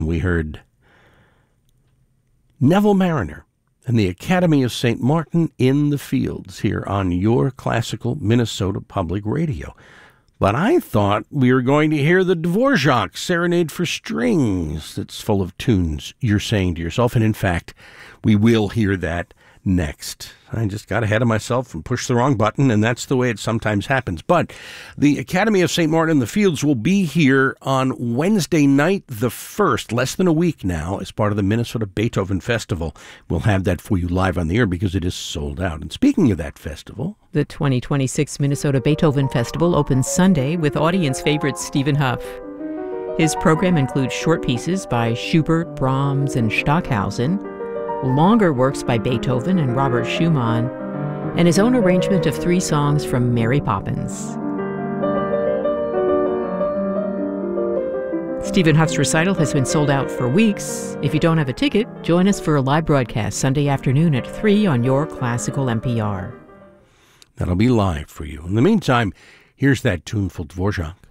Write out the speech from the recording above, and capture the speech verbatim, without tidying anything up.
We heard Neville Mariner and the Academy of Saint Martin in the Fields here on your classical Minnesota Public Radio. But I thought we were going to hear the Dvorak Serenade for Strings that's full of tunes you're saying to yourself. And in fact, we will hear that next. I just got ahead of myself and pushed the wrong button, and that's the way it sometimes happens. But the Academy of Saint Martin in the Fields will be here on Wednesday night the first, less than a week now, as part of the Minnesota Beethoven Festival. We'll have that for you live on the air because it is sold out. And speaking of that festival, the twenty twenty-six Minnesota Beethoven Festival opens Sunday with audience favorite Stephen Huff. His program includes short pieces by Schubert, Brahms, and Stockhausen, longer works by Beethoven and Robert Schumann, and his own arrangement of three songs from Mary Poppins. Stephen Huff's recital has been sold out for weeks. If you don't have a ticket, join us for a live broadcast Sunday afternoon at three on your classical N P R. That'll be live for you. In the meantime, here's that tuneful Dvorak.